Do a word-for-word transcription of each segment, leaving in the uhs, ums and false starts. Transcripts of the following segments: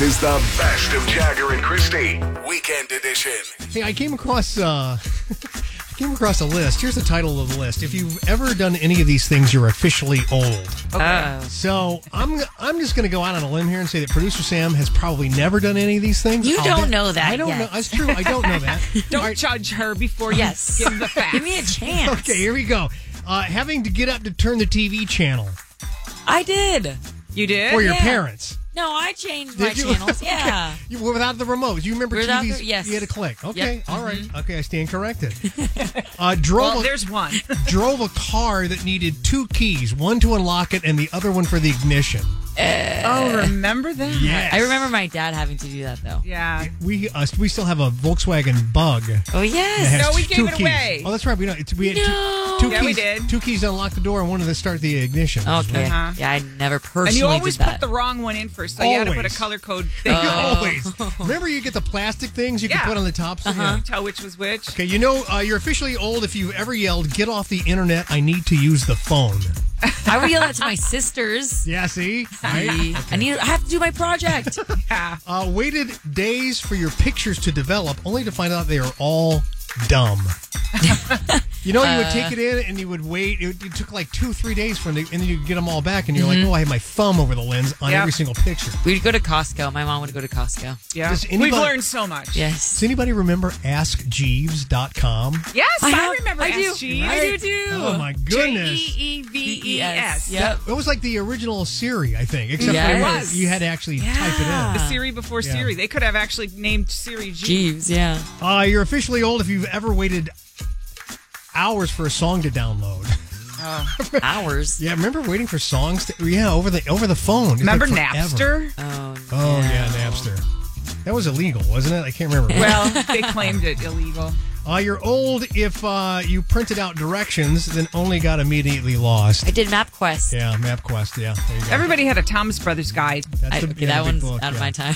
is the best of Jagger and Christy, Weekend Edition. Hey, I came across uh, I came across a list. Here's the title of the list. If you've ever done any of these things, you're officially old. Okay. So I'm I'm just going to go out on a limb here and say that producer Sam has probably never done any of these things. You I'll don't bet- know that I don't yet. know. That's true. I don't know that. Don't All right. judge her before Yes. you give the facts. Give me a chance. Okay, here we go. Uh, having to get up to turn the T V channel I did. You did? for your Yeah. parents. No, I changed my Did you? channels. Yeah. You were without the remote. You remember Without T Vs? the- yes. You had to click. Okay, Yep. all right. Okay, I stand corrected. Uh, drove Well, a, there's one. drove a car that needed two keys, one to unlock it and the other one for the ignition. Oh, remember that? Yes. I remember my dad having to do that, though. Yeah. We uh, we still have a Volkswagen Bug. Oh, that yes. has No, we two gave it keys. away. Oh, that's right. We don't. It's, we had No. two, two Yeah, keys. we did. Two keys to unlock the door and one to start the ignition. Okay. Uh-huh. Yeah, I never personally And you always did put that. the wrong one in first, so you had to put a Always. color code thing. Oh. Always. Remember, you get the plastic things you Yeah. can put on the top. So, Uh-huh. yeah. Tell which was which. Okay, you know uh, you're officially old if you've ever yelled, "Get off the internet! I need to use the phone." I would yell that to my sisters. Yeah, see, right? I need. I have to do my project. Yeah. Uh, waited days for your pictures to develop, only to find out they are all dumb. You know, you would take it in and you would wait. It, it took like two, three days for them, to, and then you get them all back, and you're like, "Oh, I have my thumb over the lens on Yep. every single picture." We'd go to Costco. My mom would go to Costco. Yeah. Does We've anybody- learned so much. Yes. Does anybody remember ask jeeves dot com? Yes, I, have- remember I do. S G. I do too. Oh my goodness! J E E V E S. Yep. It was like the original Siri, I think, except Yes. for It was. you had to actually type Yeah. it The in. Siri before Yeah. Siri. They could have actually named Siri G. Jeeves. Yeah. Uh, you're officially old if you've ever waited hours for a song to download. Hours. Yeah, remember waiting for songs? To, yeah, over the over the phone. It's Remember like forever. Napster? Oh. Oh no. yeah, Napster. That was illegal, wasn't it? I can't remember. Well, they claimed it illegal. Uh, you're old if uh, you printed out directions, then only got immediately lost. I did MapQuest. Yeah, MapQuest. Yeah, there you go. Everybody had a Thomas Brothers guide. That's I, the- okay, yeah, that the big one's book, out of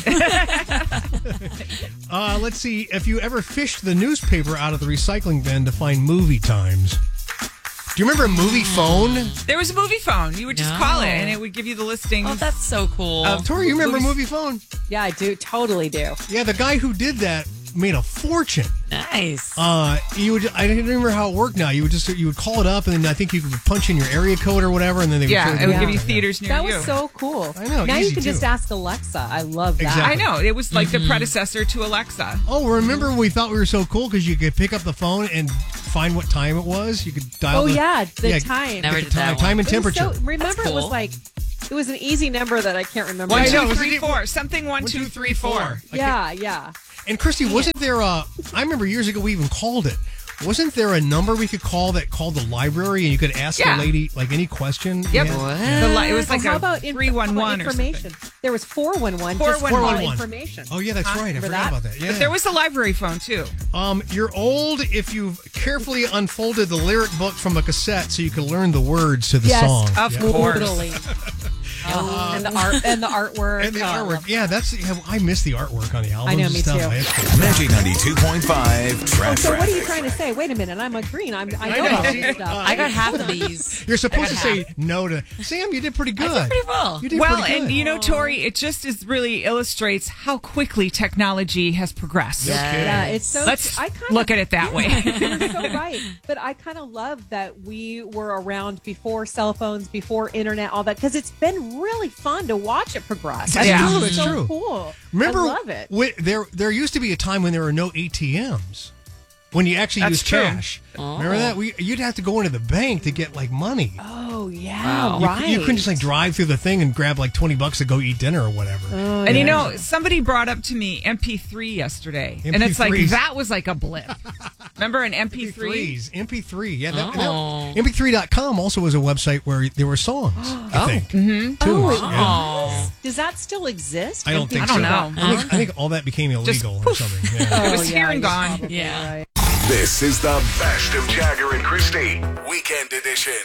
yeah. my time. Uh, let's see. If you ever fished the newspaper out of the recycling bin to find movie times. Do you remember a movie phone? There was a movie phone. You would just No. call it, and it would give you the listings. Oh, that's so cool. Of- Tori, you remember Movies- movie phone? Yeah, I do. Totally do. Yeah, the guy who did that made a fortune. nice. Uh, you would. I don't remember how it worked now. You would just you would call it up, and then I think you could punch in your area code or whatever, and then they would yeah, show it would you- give you Yeah. theaters near That you. was so cool. I know, Now easy you can too. just ask Alexa. I love that. Exactly. I know. It was like the predecessor to Alexa. Oh, remember we thought we were so cool because you could pick up the phone and find what time it was. You could dial. Oh the, yeah, the yeah, time. Never the did that time, one. time and It was temperature. so- remember, That's it was cool. like it was an easy number that I can't remember. One, One, I know, two, was three, it- four. Something one, two, three, four. Yeah, yeah. And Christy, wasn't there a? I remember years ago we even called it. Wasn't there a number we could call that called the library, and you could ask Yeah. the lady like any question? Yep. Yeah. What? The li- it was Oh, like how a about in- three one how about one or something. information? There was four one one. four Just one for one. information. Oh yeah, that's right. I Remember forgot that? about that. Yeah. But there was a library phone too. Um, you're old if you've carefully unfolded the lyric book from a cassette so you can learn the words to the Yes, song. Of Yeah. course. Totally. Oh, and the art and the artwork. And the Oh, I love artwork. Yeah, that's. Yeah, I miss the artwork on the albums. I know, and me stuff. too. That's cool. Magic ninety-two point five Oh, Trash so what are you Traffic. trying to say? Wait a minute, I'm a green. I'm, I know I know. all this stuff. Uh, I got half of these. You're supposed to I got say no to Sam. You did pretty good. I did pretty well. You did Well, pretty good. and you know, Tori, it just is really illustrates how quickly technology has progressed. Yes. Yeah, it's so. Let's I kind look of, at it that way. You're so right. But I kind of love that we were around before cell phones, before internet, all that, because it's been really fun to watch it progress. That's Yeah. true. It's That's so true. cool. Remember, I love it. when- there there used to be a time when there were no A T Ms. When you actually That's used true. cash. Remember that? We you'd have to go into the bank to get like money. Oh yeah, Wow. You, right. you couldn't just like drive through the thing and grab like twenty bucks to go eat dinner or whatever. Oh, And you yeah. know, somebody brought up to me M P three yesterday, and it's like M P threes. that was like a blip. Remember an M P three? M P threes, M P three, yeah. That, Oh. that, M P three dot com also was a website where there were songs, I think. Mm-hmm. Too. Oh, it Yeah. Oh. Does that still exist? I don't think I don't so. know. I think, I think all that became illegal or something. Yeah. It was here and you're gone. probably Yeah. right. This is the best of Jagger and Christy, Weekend Edition.